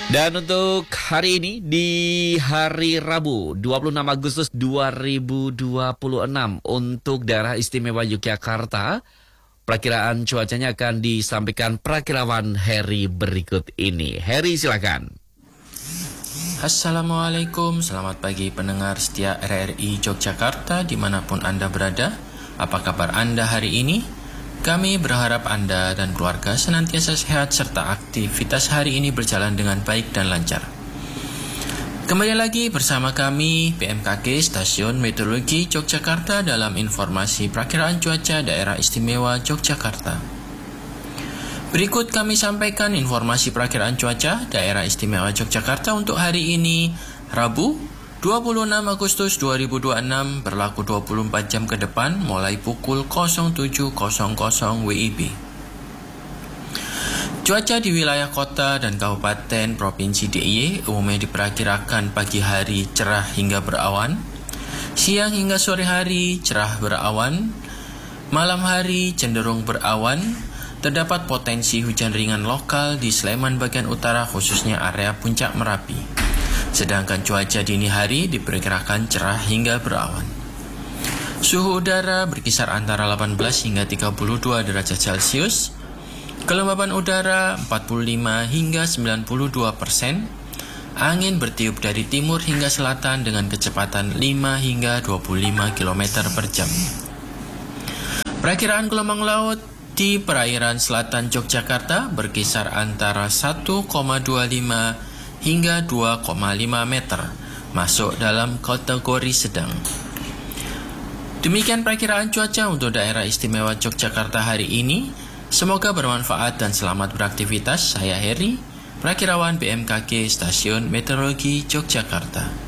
Dan untuk hari ini di hari Rabu 26 Agustus 2026 untuk daerah istimewa Yogyakarta, perakiraan cuacanya akan disampaikan perakirawan Heri berikut ini. Heri, silakan. Assalamualaikum, selamat pagi pendengar setia RRI Yogyakarta dimanapun Anda berada. Apa kabar Anda hari ini? Kami berharap Anda dan keluarga senantiasa sehat serta aktivitas hari ini berjalan dengan baik dan lancar. Kembali lagi bersama kami BMKG Stasiun Meteorologi Yogyakarta dalam informasi perakiraan cuaca daerah istimewa Yogyakarta. Berikut kami sampaikan informasi perakiraan cuaca daerah istimewa Yogyakarta untuk hari ini, Rabu 26 Agustus 2026 berlaku 24 jam ke depan mulai pukul 07.00 WIB. Cuaca di wilayah kota dan kabupaten Provinsi DIY umumnya diperkirakan pagi hari cerah hingga berawan, siang hingga sore hari cerah berawan, malam hari cenderung berawan, terdapat potensi hujan ringan lokal di Sleman bagian utara khususnya area Puncak Merapi. Sedangkan cuaca dini hari diperkirakan cerah hingga berawan. Suhu udara berkisar antara 18 hingga 32 derajat Celcius. Kelembaban udara 45 hingga 92%. Angin bertiup dari timur hingga selatan dengan kecepatan 5 hingga 25 km per jam. Perakiraan gelombang laut di perairan selatan Yogyakarta berkisar antara 1,25 hingga 2,5 meter, masuk dalam kategori sedang. Demikian perakiraan cuaca untuk daerah istimewa Yogyakarta hari ini. Semoga bermanfaat dan selamat beraktivitas. Saya Heri, perakirawan BMKG Stasiun Meteorologi Yogyakarta.